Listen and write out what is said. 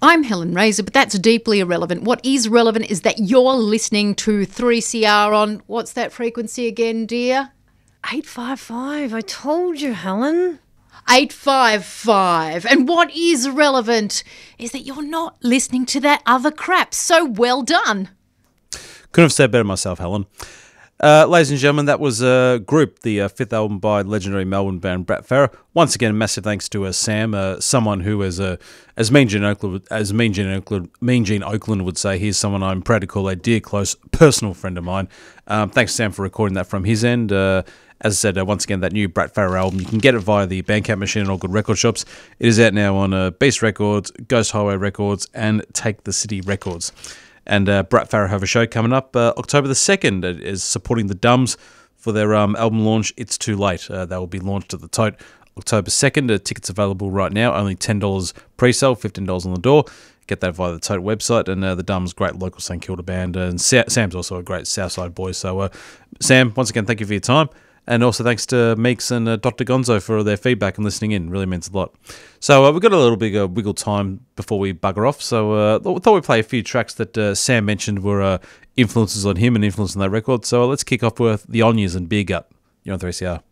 I'm Helen Razor, but that's deeply irrelevant. What is relevant is that you're listening to 3CR on, what's that frequency again, dear? 855. I told you, Helen. 855. And what is relevant is that you're not listening to that other crap. So well done. Couldn't have said better myself, Helen. Ladies and gentlemen, that was Group, the fifth album by legendary Melbourne band Brett Farah. Once again, massive thanks to Sam, someone who is, as Mean Gene Oakland would say, he's someone I'm proud to call a dear, close, personal friend of mine. Thanks, Sam, for recording that from his end. As I said, once again, that new Brett Farah album, you can get it via the Bandcamp machine and all good record shops. It is out now on Beast Records, Ghost Highway Records, and Take the City Records. And Brett Farah have a show coming up October the 2nd. It is supporting the Dumbs for their album launch, It's Too Late. They will be launched at the Tote October 2nd. Tickets available right now, only $10 pre-sale, $15 on the door. Get that via the Tote website. And the Dumbs, great local St Kilda band. And Sam's also a great Southside boy. So, Sam, once again, thank you for your time. And also thanks to Meeks and Dr. Gonzo for their feedback and listening in. Really means a lot. So we've got a little bit of wiggle time before we bugger off. So thought we'd play a few tracks that Sam mentioned were influences on him and influence on that record. So let's kick off with The Onyas and Beer Gut. You're on 3CR.